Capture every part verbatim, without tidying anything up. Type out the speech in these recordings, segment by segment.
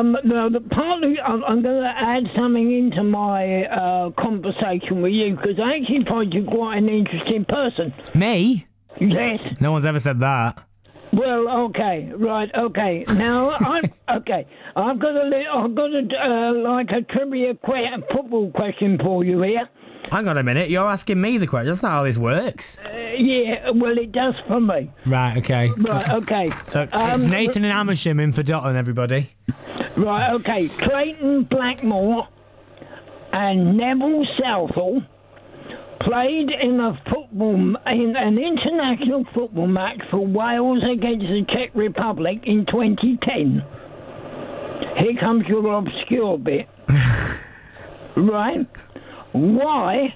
Um, no, the partly I'm, I'm going to add something into my uh, conversation with you because I actually find you quite an interesting person. Me? Yes. No one's ever said that. Well, okay, right, okay. Now, I'm okay. I've got a, li- I've got a, uh, like a trivia que- football question for you here. Hang on a minute, you're asking me the question. That's not how this works. Uh, yeah, well, it does for me. Right, okay. Right, okay. So Um, it's Nathan and Amersham in for Dotton, everybody. Right, okay. Clayton Blackmore and Neville Southall played in a football in an international football match for Wales against the Czech Republic in twenty ten. Here comes your obscure bit. Right? Why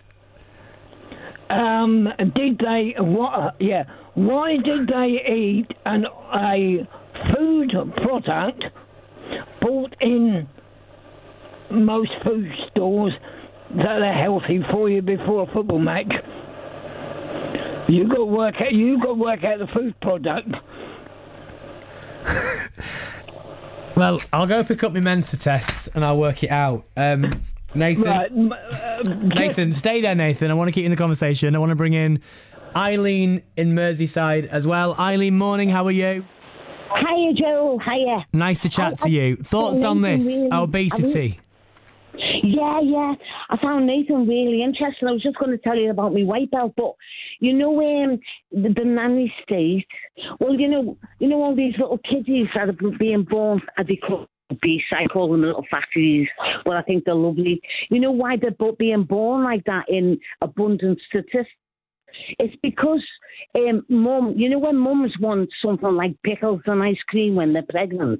um, did they? What? Yeah. Why did they eat an a food product bought in most food stores that are healthy for you before a football match? You got to work out. You got to work out the food product. Well, I'll go pick up my Mensa tests and I'll work it out. Um, Nathan, Right, m- uh, Nathan, stay there, Nathan. I want to keep in the conversation. I want to bring in Eileen in Merseyside as well. Eileen, morning. How are you? Hiya, Joe. Hiya. Nice to chat I- to you. Thoughts on this Nathan really- obesity? Yeah, yeah. I found Nathan really interesting. I was just going to tell you about my white belt, but you know, um, the, the nanny state. Well, you know, you know all these little kiddies that are being born at the obese. I call them little fatties. Well, I think they're lovely. You know why they're bo- being born like that in abundant statistics? It's because um, mum. You know when mums want something like pickles and ice cream when they're pregnant.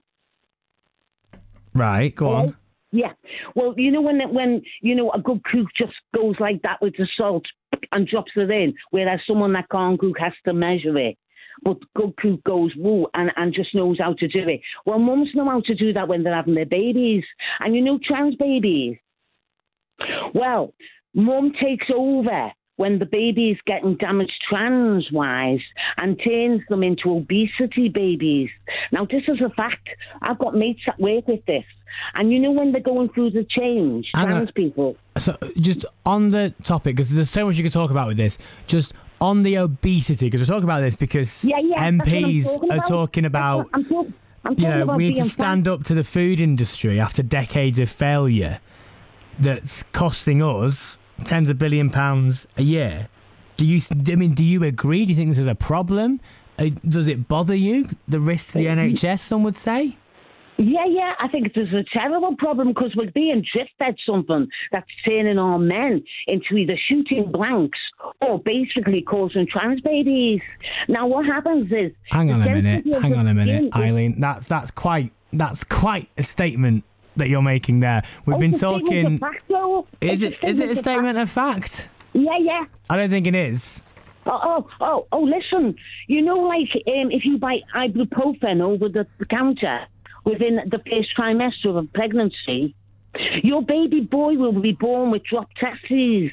Right, go on. Yeah. Well, you know when when you know a good cook just goes like that with the salt and drops it in, whereas someone that can't cook has to measure it. But good cook goes woo and, and just knows how to do it. Well, mums know how to do that when they're having their babies. And you know trans babies? Well, mum takes over when the baby is getting damaged trans-wise and turns them into obesity babies. Now, this is a fact. I've got mates that work with this. And you know when they're going through the change, Hang trans on. people... So, just on the topic, because there's so much you could talk about with this, just on the obesity, because we're talking about this because Yeah, yeah, that's what I'm M Ps talking are about. talking That's about, what I'm, talk- I'm you talking know, about we need to being stand fat. up to the food industry after decades of failure that's costing us tens of billion pounds a year. Do you, I mean, do you agree? Do you think this is a problem? Uh, Does it bother you? The risk to the N H S, some would say? Yeah, yeah, I think it's a terrible problem because we're being drifted something that's turning our men into either shooting blanks or basically causing trans babies. Now, what happens is... Hang on the a minute, density of hang the on a minute, skin is- Eileen. That's that's quite that's quite a statement that you're making there. We've Oh, been it's a statement talking. of fact, though. Is It's it is it a of statement of fact? fact. Yeah, yeah. I don't think it is. Oh, oh, oh, oh, listen. You know, like, um, if you buy ibuprofen over the counter within the first trimester of pregnancy, your baby boy will be born with dropped testes.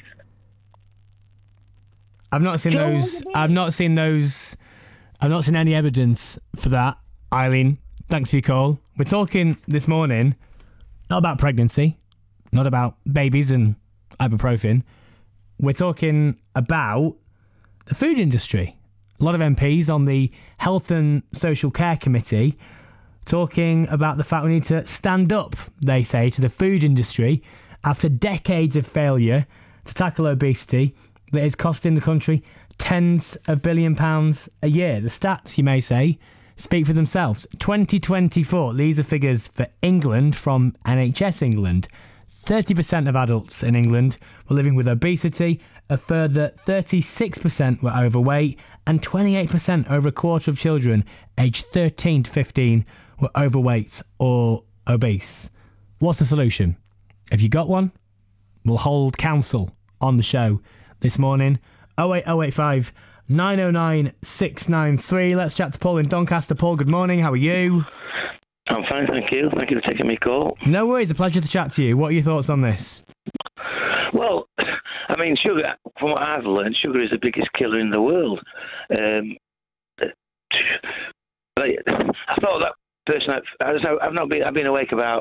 I've not seen Do you know those. what I mean? I've not seen those. I've not seen any evidence for that, Eileen. Thanks for your call. We're talking this morning not about pregnancy, not about babies and ibuprofen. We're talking about the food industry. A lot of M Ps on the Health and Social Care Committee talking about the fact we need to stand up, they say, to the food industry after decades of failure to tackle obesity that is costing the country tens of billion pounds a year. The stats, you may say, speak for themselves. twenty twenty-four, these are figures for England from N H S England. thirty percent of adults in England were living with obesity, a further thirty-six percent were overweight, and twenty-eight percent, over a quarter of children aged thirteen to fifteen, were overweight or obese. What's the solution? Have you got one? We'll hold counsel on the show this morning. oh eight oh eight five nine oh nine six nine three. Let's chat to Paul in Doncaster. Paul, good morning. How are you? I'm fine, thank you. Thank you for taking my call. No worries. A pleasure to chat to you. What are your thoughts on this? Well, I mean, sugar, from what I've learned, sugar is the biggest killer in the world. Um, I, I thought that person, I've not been, I've been awake about